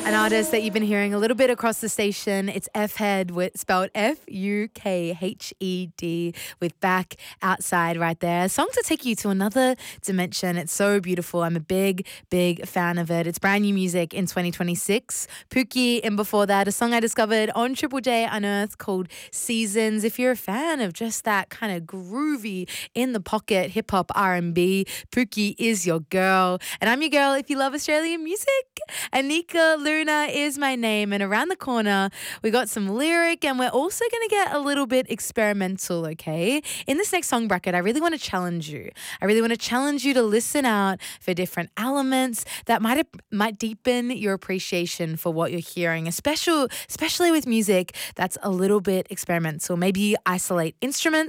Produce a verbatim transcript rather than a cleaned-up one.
An artist that you've been hearing a little bit across the station. It's F-Head, with spelled F U K H E D, with Back Outside right there. A song to take you to another dimension. It's so beautiful. I'm a big, big fan of it. It's brand new music in twenty twenty-six. Pookie, and before that, a song I discovered on Triple J Unearthed called Seasons. If you're a fan of just that kind of groovy, in the pocket hip-hop R and B, Pookie is your girl. And I'm your girl if you love Australian music. Anika Luna is my name, and around the corner we got some lyric, and we're also going to get a little bit experimental, okay? In this next song bracket, I really want to challenge you. I really want to challenge you to listen out for different elements that might might deepen your appreciation for what you're hearing, especially especially with music that's a little bit experimental. Maybe isolate instruments